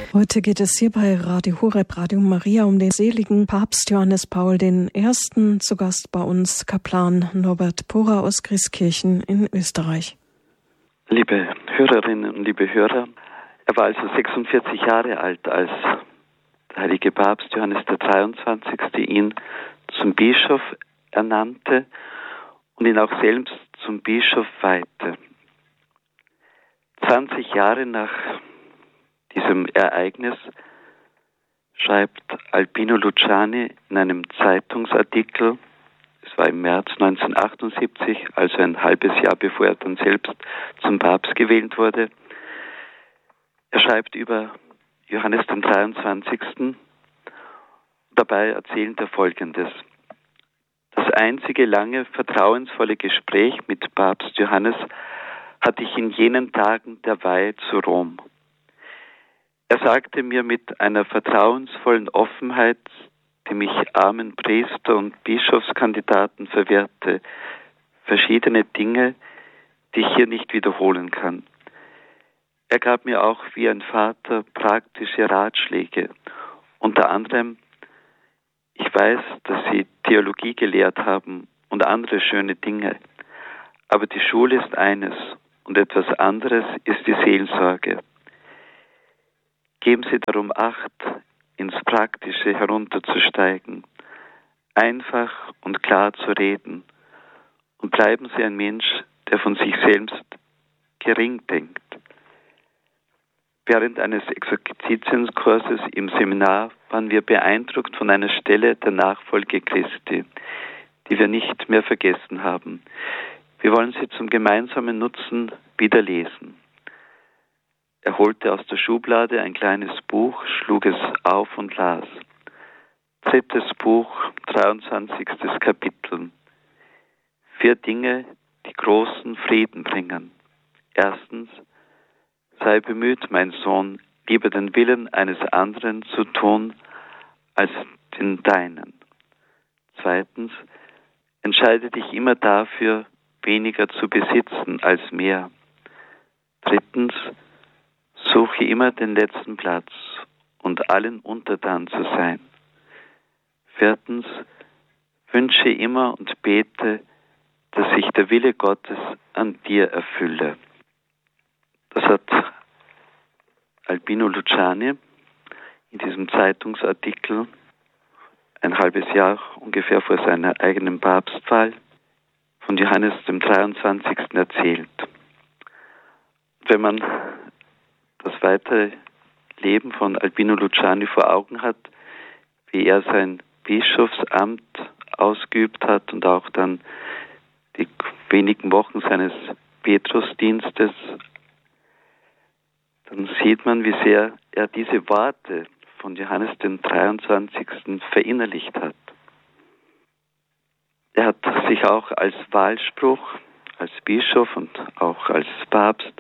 Heute geht es hier bei Radio Horeb, Radio Maria um den seligen Papst Johannes Paul I. Zu Gast bei uns Kaplan Norbert Porer aus Grieskirchen in Österreich. Liebe Hörerinnen und liebe Hörer, er war also 46 Jahre alt, als der heilige Papst Johannes der 23. ihn zum Bischof ernannte und ihn auch selbst zum Bischof weihte. 20 Jahre nach diesem Ereignis schreibt Albino Luciani in einem Zeitungsartikel, es war im März 1978, also ein halbes Jahr bevor er dann selbst zum Papst gewählt wurde, er schreibt über Johannes den 23. Dabei erzählt er Folgendes: Das einzige lange, vertrauensvolle Gespräch mit Papst Johannes hatte ich in jenen Tagen der Weihe zu Rom. Er sagte mir mit einer vertrauensvollen Offenheit, die mich armen Priester und Bischofskandidaten verwehrte, verschiedene Dinge, die ich hier nicht wiederholen kann. Er gab mir auch wie ein Vater praktische Ratschläge. Unter anderem: Ich weiß, dass Sie Theologie gelehrt haben und andere schöne Dinge, aber die Schule ist eines und etwas anderes ist die Seelsorge. Geben Sie darum Acht, ins Praktische herunterzusteigen, einfach und klar zu reden, und bleiben Sie ein Mensch, der von sich selbst gering denkt. Während eines Exerzitienskurses im Seminar waren wir beeindruckt von einer Stelle der Nachfolge Christi, die wir nicht mehr vergessen haben. Wir wollen sie zum gemeinsamen Nutzen wieder lesen. Er holte aus der Schublade ein kleines Buch, schlug es auf und las. 3. Buch, 23. Kapitel. 4 Dinge, die großen Frieden bringen. 1. Sei bemüht, mein Sohn, lieber den Willen eines anderen zu tun, als den deinen. 2. Entscheide dich immer dafür, weniger zu besitzen als mehr. 3. Suche immer den letzten Platz und allen untertan zu sein. 4. Wünsche immer und bete, dass sich der Wille Gottes an dir erfülle. Das hat Albino Luciani in diesem Zeitungsartikel ein halbes Jahr ungefähr vor seiner eigenen Papstwahl von Johannes dem 23. erzählt. Wenn man das weitere Leben von Albino Luciani vor Augen hat, wie er sein Bischofsamt ausgeübt hat und auch dann die wenigen Wochen seines Petrusdienstes, dann sieht man, wie sehr er diese Worte von Johannes den 23. verinnerlicht hat. Er hat sich auch als Wahlspruch, als Bischof und auch als Papst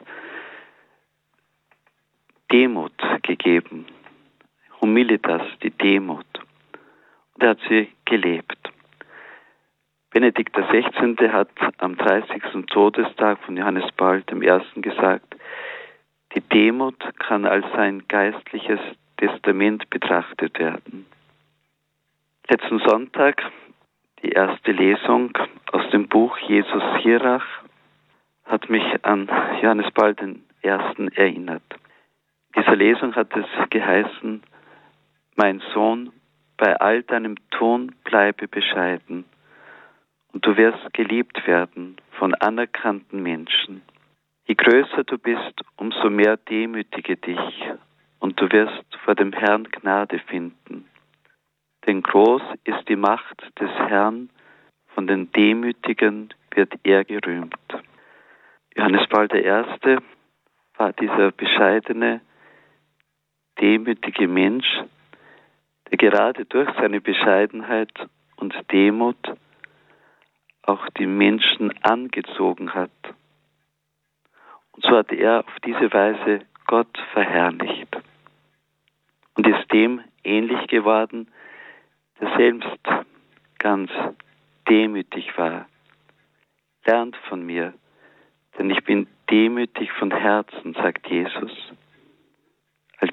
Demut gegeben. Humilitas, die Demut. Und er hat sie gelebt. Benedikt XVI. Hat am 30. Todestag von Johannes Paul I. gesagt, die Demut kann als ein geistliches Testament betrachtet werden. Letzten Sonntag die erste Lesung aus dem Buch Jesus Sirach hat mich an Johannes Paul I. erinnert. In dieser Lesung hat es geheißen: Mein Sohn, bei all deinem Tun bleibe bescheiden, und du wirst geliebt werden von anerkannten Menschen. Je größer du bist, umso mehr demütige dich, und du wirst vor dem Herrn Gnade finden. Denn groß ist die Macht des Herrn, von den Demütigen wird er gerühmt. Johannes Paul I. war dieser bescheidene, demütige Mensch, der gerade durch seine Bescheidenheit und Demut auch die Menschen angezogen hat. Und so hat er auf diese Weise Gott verherrlicht und ist dem ähnlich geworden, der selbst ganz demütig war. Lernt von mir, denn ich bin demütig von Herzen, sagt Jesus.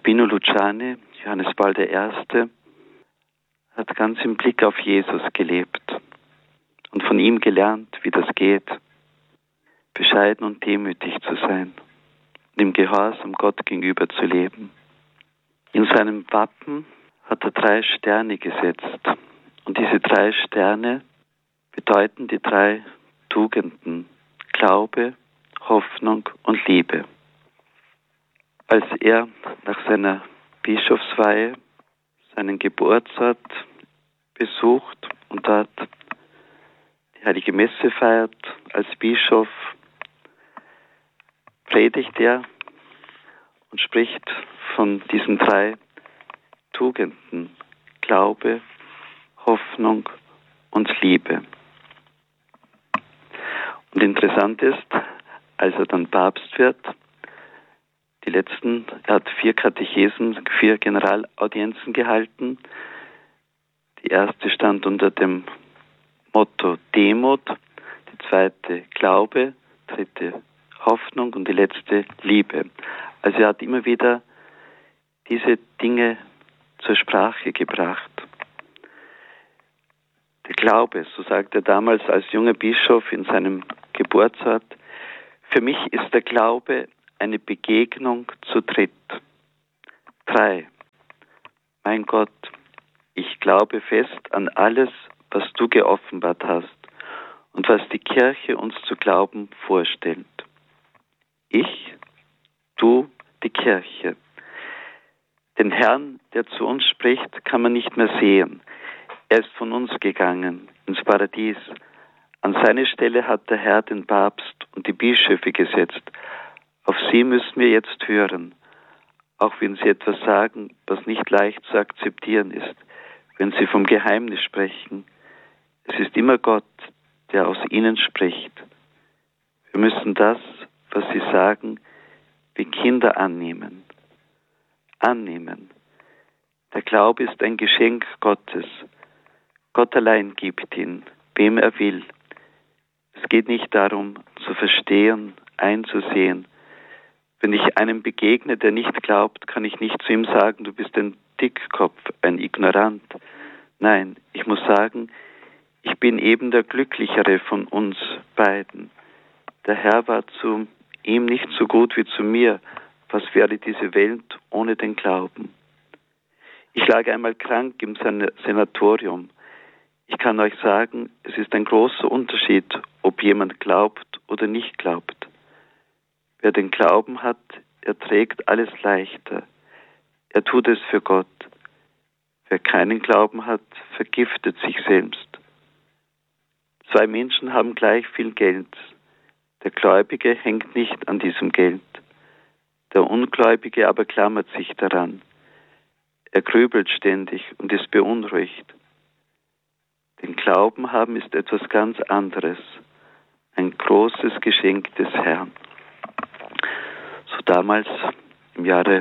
Spino Luciani, Johannes Paul I., hat ganz im Blick auf Jesus gelebt und von ihm gelernt, wie das geht, bescheiden und demütig zu sein und im Gehorsam Gott gegenüber zu leben. In seinem Wappen hat er 3 Sterne gesetzt. Und diese 3 Sterne bedeuten die 3 Tugenden: Glaube, Hoffnung und Liebe. Als er nach seiner Bischofsweihe seinen Geburtsort besucht und dort die Heilige Messe feiert als Bischof, predigt er und spricht von diesen 3 Tugenden: Glaube, Hoffnung und Liebe. Und interessant ist, als er dann Papst wird, er hat 4 Katechesen, 4 Generalaudienzen gehalten. Die erste stand unter dem Motto Demut, die zweite Glaube, dritte Hoffnung und die letzte Liebe. Also er hat immer wieder diese Dinge zur Sprache gebracht. Der Glaube, so sagt er damals als junger Bischof in seinem Geburtsort: Für mich ist der Glaube eine Begegnung zu dritt. 3. Mein Gott, ich glaube fest an alles, was du geoffenbart hast und was die Kirche uns zu glauben vorstellt. Ich, du, die Kirche. Den Herrn, der zu uns spricht, kann man nicht mehr sehen. Er ist von uns gegangen ins Paradies. An seine Stelle hat der Herr den Papst und die Bischöfe gesetzt. Auf sie müssen wir jetzt hören, auch wenn sie etwas sagen, was nicht leicht zu akzeptieren ist, wenn sie vom Geheimnis sprechen. Es ist immer Gott, der aus ihnen spricht. Wir müssen das, was sie sagen, wie Kinder annehmen. Annehmen. Der Glaube ist ein Geschenk Gottes. Gott allein gibt ihn, wem er will. Es geht nicht darum, zu verstehen, einzusehen. Wenn ich einem begegne, der nicht glaubt, kann ich nicht zu ihm sagen, du bist ein Dickkopf, ein Ignorant. Nein, ich muss sagen, ich bin eben der Glücklichere von uns beiden. Der Herr war zu ihm nicht so gut wie zu mir. Was wäre diese Welt ohne den Glauben? Ich lag einmal krank im Sanatorium. Ich kann euch sagen, es ist ein großer Unterschied, ob jemand glaubt oder nicht glaubt. Wer den Glauben hat, er trägt alles leichter. Er tut es für Gott. Wer keinen Glauben hat, vergiftet sich selbst. 2 Menschen haben gleich viel Geld. Der Gläubige hängt nicht an diesem Geld. Der Ungläubige aber klammert sich daran. Er grübelt ständig und ist beunruhigt. Den Glauben haben ist etwas ganz anderes. Ein großes Geschenk des Herrn. So damals im Jahre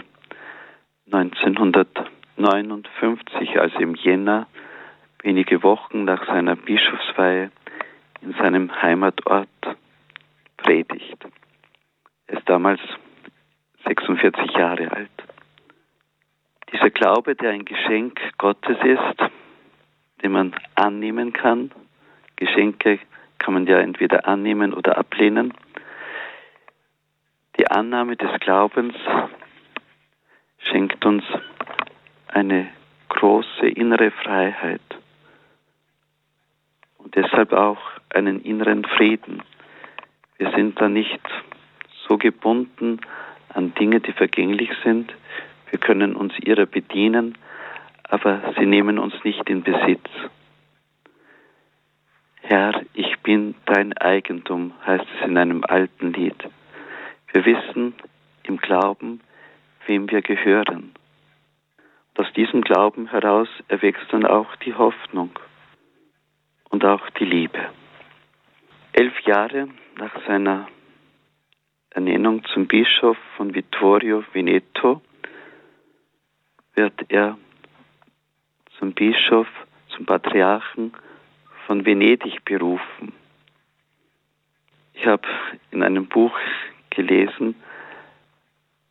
1959, als im Jänner, wenige Wochen nach seiner Bischofsweihe, in seinem Heimatort predigt. Er ist damals 46 Jahre alt. Dieser Glaube, der ein Geschenk Gottes ist, den man annehmen kann. Geschenke kann man ja entweder annehmen oder ablehnen. Die Annahme des Glaubens schenkt uns eine große innere Freiheit und deshalb auch einen inneren Frieden. Wir sind da nicht so gebunden an Dinge, die vergänglich sind. Wir können uns ihrer bedienen, aber sie nehmen uns nicht in Besitz. Herr, ich bin dein Eigentum, heißt es in einem alten Lied. Wir wissen im Glauben, wem wir gehören. Und aus diesem Glauben heraus erwächst dann auch die Hoffnung und auch die Liebe. 11 Jahre nach seiner Ernennung zum Bischof von Vittorio Veneto wird er zum Bischof, zum Patriarchen von Venedig berufen. Ich habe in einem Buch gelesen,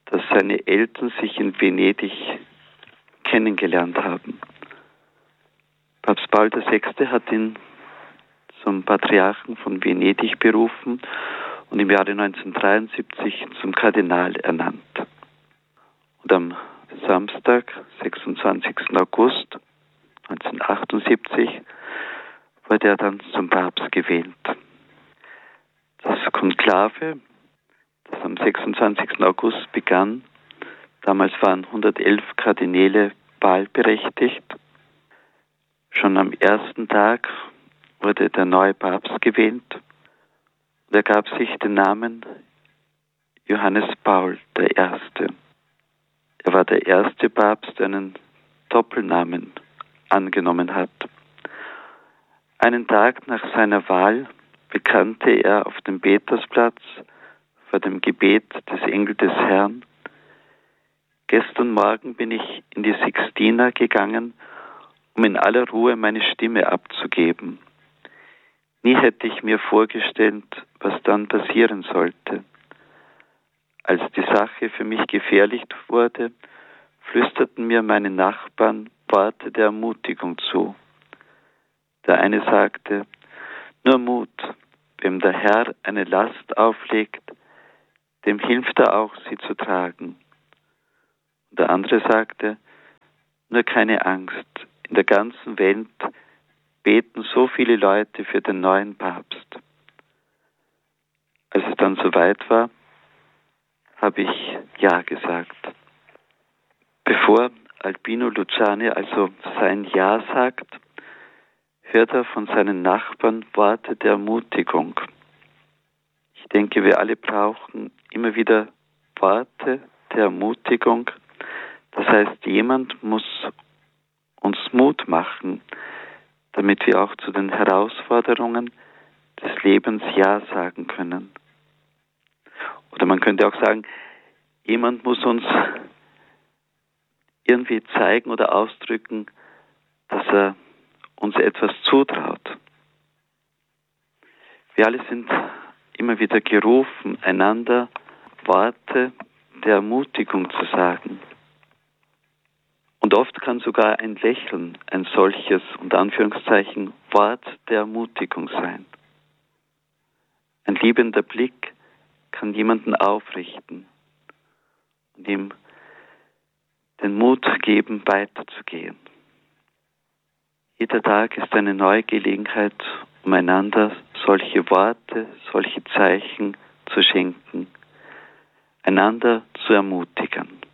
dass seine Eltern sich in Venedig kennengelernt haben. Papst Paul VI. Hat ihn zum Patriarchen von Venedig berufen und im Jahre 1973 zum Kardinal ernannt. Und am Samstag, 26. August 1978, wurde er dann zum Papst gewählt. Das Konklave, das am 26. August begann, damals waren 111 Kardinäle wahlberechtigt. Schon am ersten Tag wurde der neue Papst gewählt und er gab sich den Namen Johannes Paul I. Er war der erste Papst, der einen Doppelnamen angenommen hat. Einen Tag nach seiner Wahl bekannte er auf dem Petersplatz vor dem Gebet des Engel des Herrn: Gestern Morgen bin ich in die Sixtina gegangen, um in aller Ruhe meine Stimme abzugeben. Nie hätte ich mir vorgestellt, was dann passieren sollte. Als die Sache für mich gefährlich wurde, flüsterten mir meine Nachbarn Worte der Ermutigung zu. Der eine sagte: Nur Mut, wem der Herr eine Last auflegt, dem hilft er auch, sie zu tragen. Und der andere sagte: Nur keine Angst, in der ganzen Welt beten so viele Leute für den neuen Papst. Als es dann soweit war, habe ich Ja gesagt. Bevor Albino Luciani also sein Ja sagt, hört er von seinen Nachbarn Worte der Ermutigung. Ich denke, wir alle brauchen immer wieder Worte der Ermutigung. Das heißt, jemand muss uns Mut machen, damit wir auch zu den Herausforderungen des Lebens Ja sagen können. Oder man könnte auch sagen, jemand muss uns irgendwie zeigen oder ausdrücken, dass er uns etwas zutraut. Wir alle sind immer wieder gerufen, einander Worte der Ermutigung zu sagen. Und oft kann sogar ein Lächeln ein solches, unter Anführungszeichen, Wort der Ermutigung sein. Ein liebender Blick kann jemanden aufrichten und ihm den Mut geben, weiterzugehen. Jeder Tag ist eine neue Gelegenheit, um einander solche Worte, solche Zeichen zu schenken, einander zu ermutigen.